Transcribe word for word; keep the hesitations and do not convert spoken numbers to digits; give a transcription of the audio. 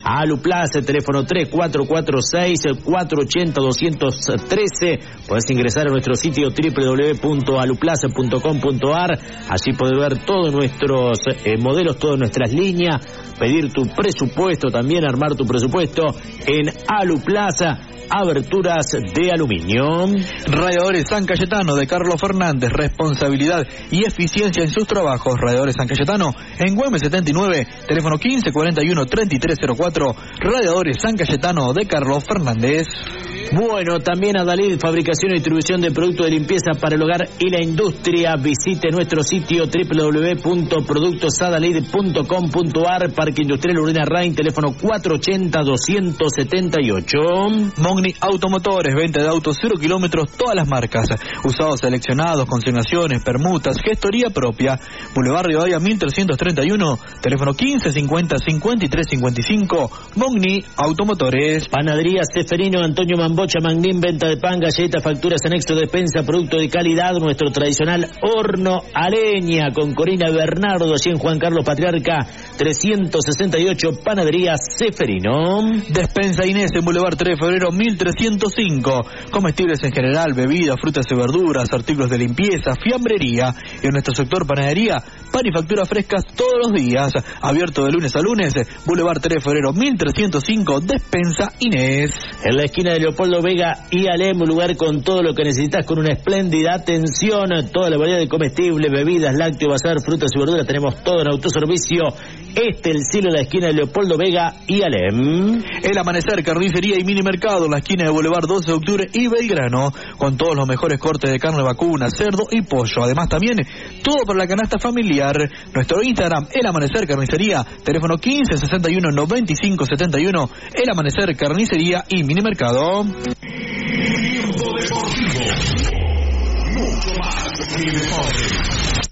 a Aluplaza, teléfono tres cuatro cuatro seis, cuatro ocho cero, dos uno tres. Podés ingresar a nuestro sitio doble u doble u doble u punto aluplaza punto com punto a r. Allí podés ver todos nuestros eh, modelos, todas nuestras líneas, pedir tu presupuesto, también armar tu presupuesto en Aluplaza. Aberturas de aluminio. Radiadores San Cayetano de Carlos Fernández, responsabilidad y eficiencia en sus trabajos. Radiadores San Cayetano en Güemes setenta y nueve, teléfono quince cuarenta y uno, treinta y tres cero cuatro. Radiadores San Cayetano de Carlos Fernández. Bueno, también Adalid, fabricación y distribución de productos de limpieza para el hogar y la industria. Visite nuestro sitio doble u doble u doble u punto productos adalid punto com punto a r. Parque Industrial Urbina Rain, teléfono cuatro ocho cero, dos siete ocho. Mogni Automotores, venta de autos cero kilómetros, todas las marcas, usados seleccionados, consignaciones, permutas, gestoría propia. Boulevard Rivadavia mil trescientos treinta y uno, teléfono quince cincuenta, cincuenta y tres cincuenta y cinco. Mogni Automotores. Panadería Seferino, Antonio Mambocha, Magnín, venta de pan, galletas, facturas, anexo, despensa, producto de calidad. Nuestro tradicional horno a leña con Corina Bernardo, allí en Juan Carlos Patriarca trescientos sesenta y ocho. Panadería Seferino. Despensa Inés en Boulevard tres de febrero mil trescientos cinco. Comestibles en general, bebidas, frutas y verduras, artículos de limpieza, fiambrería. Y en nuestro sector panadería, pan y facturas frescas todos los días. Abierto de lunes a lunes. Boulevard tres de febrero mil trescientos cinco. Despensa Inés. En la esquina de Leopoldo Vega y Alem, un lugar con todo lo que necesitas, con una espléndida atención. Toda la variedad de comestibles, bebidas, lácteos, bazar, frutas y verduras. Tenemos todo en autoservicio. Este el cielo en la esquina de Leopoldo Vega y Alem. El Amanecer, carnicería y mini mercado en la esquina de Boulevard doce de octubre y Belgrano, con todos los mejores cortes de carne vacuna, cerdo y pollo. Además también todo para la canasta familiar. Nuestro Instagram, El Amanecer Carnicería, teléfono quince sesenta y uno, noventa y cinco setenta y uno. El Amanecer Carnicería y mini mercado. Mucho más que deporte.